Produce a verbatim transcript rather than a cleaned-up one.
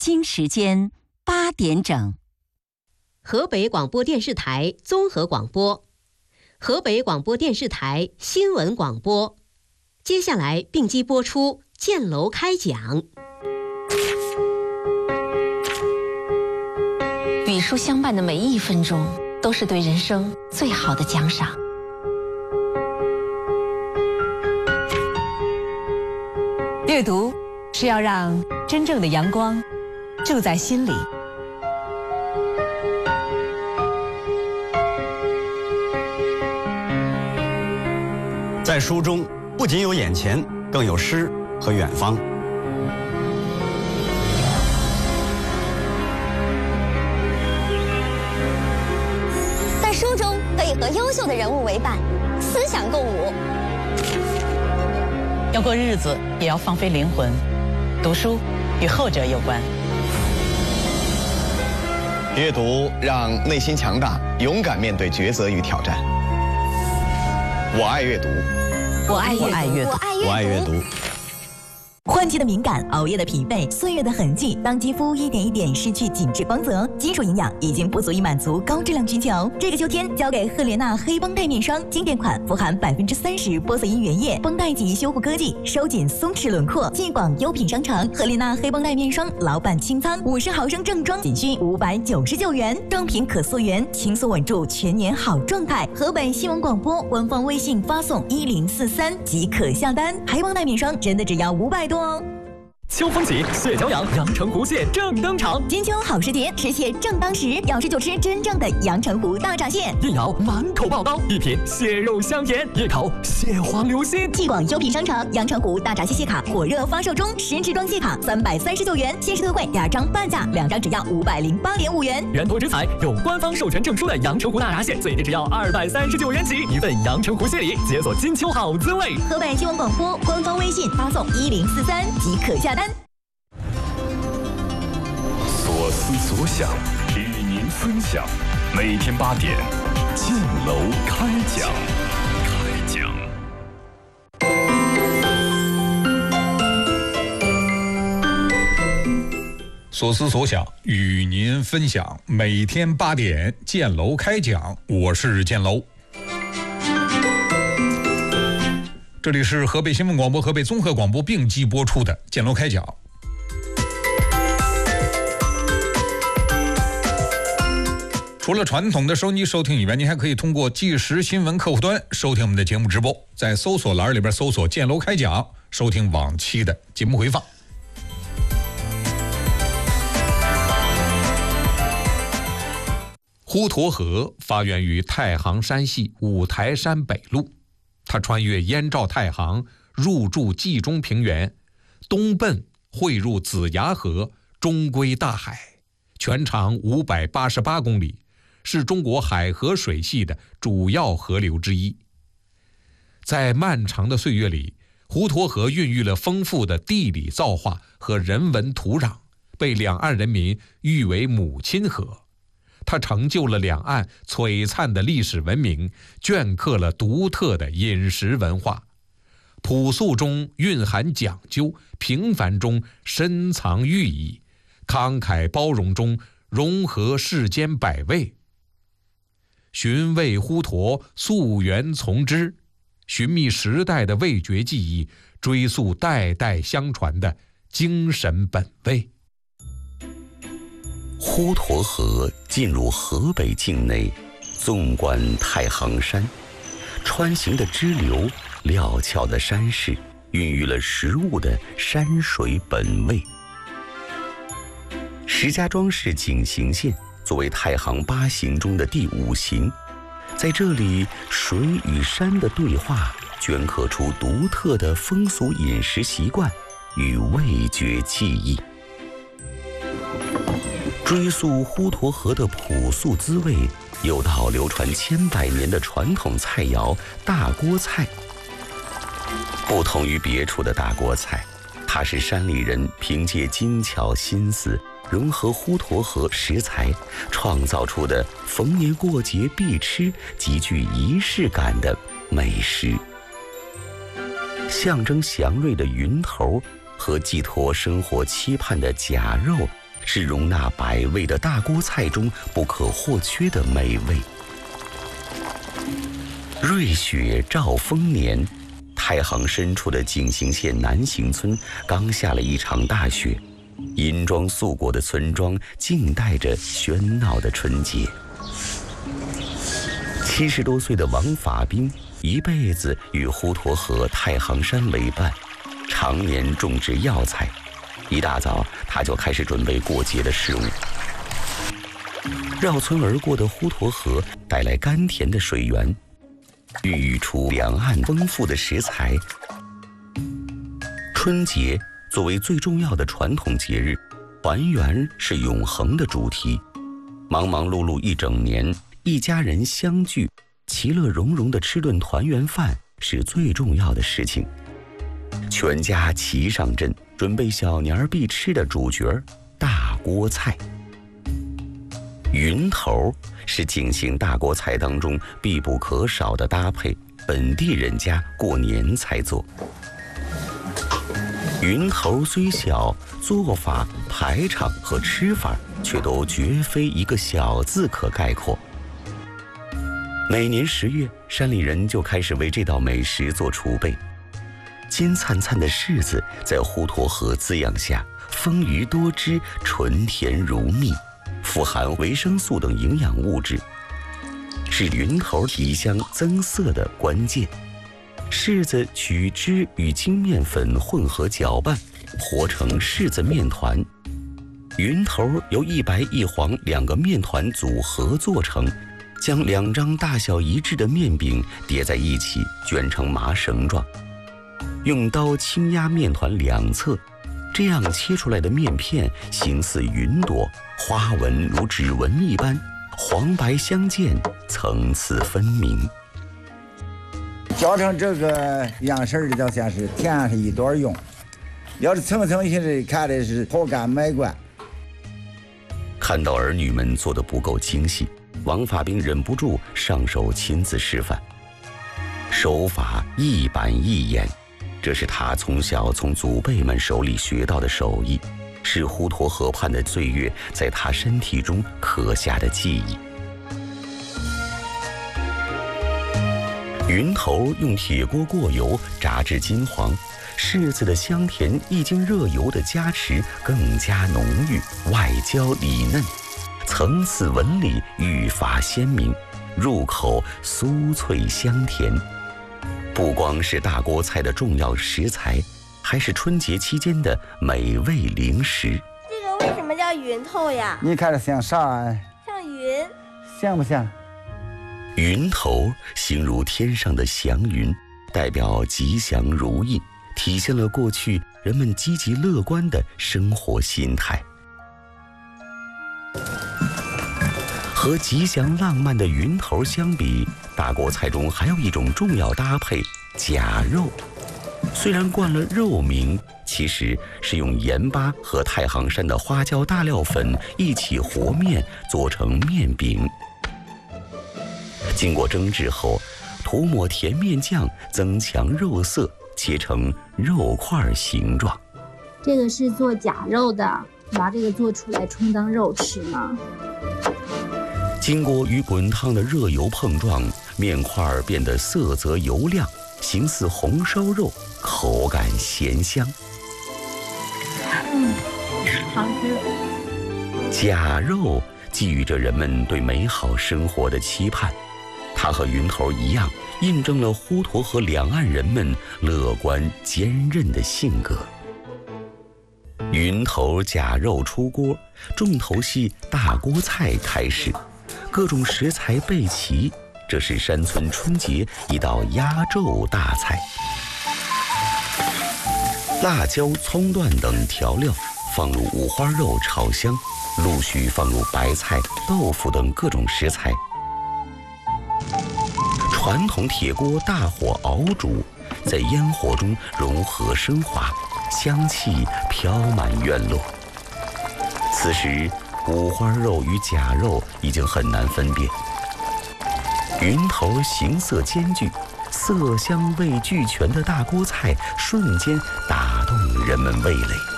京时间八点整。 河北广播电视台综合广播，河北广播电视台新闻广播。接下来并机播出建楼开讲。 与书相伴的每一分钟，都是对人生最好的奖赏。 阅读是要让真正的阳光住在心里。 在书中不仅有眼前，更有诗和远方。 在书中可以和优秀的人物为伴，思想共舞。 要过日子，也要放飞灵魂。读书与后者有关。 阅读让内心强大，勇敢面对抉择与挑战。我爱阅读， 我爱阅读， 我爱阅读。 换季的敏感，熬夜的疲惫，岁月的痕迹，当肌肤一点一点失去紧致光泽，基础营养已经不足以满足高质量需求。这个秋天，交给赫莲娜黑绷带面霜，经典款，富含百分之三十玻色因原液，绷带级修护科技，收紧松弛轮廓。进广优品商城，赫莲娜黑绷带面霜老版清仓，五十毫升正装仅需五百九十九元，正品可溯源，轻松稳住全年好状态。河北新闻广播官方微信发送一零四三即可下单，黑绷带面霜真的只要五百多。 秋风起，蟹脚痒，阳澄湖蟹正登场。 金秋好时节，吃蟹正当时，要吃就吃真正的阳澄湖大闸蟹。 一咬满口爆刀，一品蟹肉香甜，一口蟹黄流心。 继广优品商城阳澄湖大闸蟹蟹卡火热发售中，十支装蟹卡三百三十九元，限时特惠两张半价，两张只要五百零八点五元。 原图之彩有官方授权证书的阳澄湖大闸蟹，最低只要二百三十九元起，一份阳澄湖蟹礼，解锁金秋好滋味。 河北新闻广播官方微信发送一零四三即可下单。 所思所想，与您分享。每天八点，建楼开讲。开讲。 所思所想，与您分享。每天八点，建楼开讲。我是建楼。这里是河北新闻广播、河北综合广播并机播出的建楼开讲。除了传统的收音机收听以外，您还可以通过即时新闻客户端收听我们的节目直播，在搜索栏里边搜索建楼开讲，收听往期的节目回放。滹沱河发源于太行山系五台山北麓，它穿越燕赵太行，入驻冀中平原，东奔汇入子牙河，终归大海，全长五百八十八公里，是中国海河水系的主要河流之一。在漫长的岁月里，滹沱河孕育了丰富的地理造化和人文土壤，被两岸人民誉为母亲河。它成就了两岸璀璨的历史文明，镌刻了独特的饮食文化。朴素中蕴含讲究，平凡中深藏寓意，慷慨包容中融合世间百味。寻味滹沱，溯源从之，寻觅时代的味觉记忆，追溯代代相传的精神本味。 滹沱河进入河北境内，纵观太行山，穿行的支流，料峭的山势，孕育了食物的山水本味。石家庄市井陉县作为太行八行中的第五行，在这里水与山的对话，镌刻出独特的风俗饮食习惯与味觉记忆。追溯滹沱河的朴素滋味，有道流传千百年的传统菜肴大锅菜。不同于别处的大锅菜，它是山里人凭借精巧心思，融合滹沱河食材，创造出的逢年过节必吃、极具仪式感的美食。象征祥瑞的云头和寄托生活期盼的甲肉， 是容纳百味的大锅菜中不可或缺的美味。瑞雪兆丰年，太行深处的景行县南行村刚下了一场大雪，银装素裹的村庄静待着喧闹的春节。七十多岁的王法兵一辈子与滹沱河、太行山为伴，常年种植药材。一大早，他就开始准备过节的事务。绕村而过的滹沱河带来甘甜的水源，孕育出两岸丰富的食材。春节作为最重要的传统节日，团圆是永恒的主题。忙忙碌碌一整年，一家人相聚，其乐融融地吃顿团圆饭是最重要的事情。全家齐上阵，准备小年儿必吃的主角大锅菜。云头是景行大锅菜当中必不可少的搭配，本地人家过年才做。云头虽小，做法、排场和吃法却都绝非一个小字可概括。每年十月，山里人就开始为这道美食做储备。金灿灿的柿子在滹沱河滋养下，丰腴多汁，纯甜如蜜，富含维生素等营养物质，是云头提香增色的关键。柿子取汁与精面粉混合搅拌，和成柿子面团。云头由一白一黄两个面团组合做成，将两张大小一致的面饼叠在一起，卷成麻绳状。用刀轻压面团两侧，这样切出来的面片形似云朵，花纹如指纹一般，黄白相间，层次分明。 搅成这个样式的，就像是天上是一朵云，要是层层形式看的是口感美观。 看到儿女们做得不够精细，王法兵忍不住上手亲自示范，手法一板一眼。这是他从小从祖辈们手里学到的手艺，是滹沱河畔的岁月在他身体中刻下的记忆。云头用铁锅过油，炸至金黄，柿子的香甜一经热油的加持，更加浓郁，外焦里嫩，层次纹理愈发鲜明，入口酥脆香甜。不光是大锅菜的重要食材，还是春节期间的美味零食。 这个为什么叫云头呀？ 你看着像啥啊？ 像云。 像不像？ 云头形如天上的祥云，代表吉祥如意，体现了过去人们积极乐观的生活心态。和吉祥浪漫的云头相比，大锅菜中还有一种重要搭配假肉。虽然冠了肉名，其实是用盐巴和太行山的花椒大料粉一起和面做成面饼，经过蒸制后，涂抹甜面酱，增强肉色，切成肉块形状。 这个是做假肉的，把这个做出来充当肉吃吗？ 经过与滚烫的热油碰撞，面块变得色泽油亮，形似红烧肉，口感咸香。 嗯，好吃。 假肉寄予着人们对美好生活的期盼，它和云头一样，印证了滹沱河两岸人们乐观坚韧的性格。云头假肉出锅，重头戏大锅菜开始。各种食材备齐，这是山村春节一道压轴大菜。辣椒、葱段等调料放入五花肉炒香，陆续放入白菜、豆腐等各种食材。传统铁锅大火熬煮，在烟火中融合升华，香气飘满院落。此时五花肉与假肉已经很难分辨，云头形色兼具，色香味俱全的大锅菜瞬间打动人们味蕾。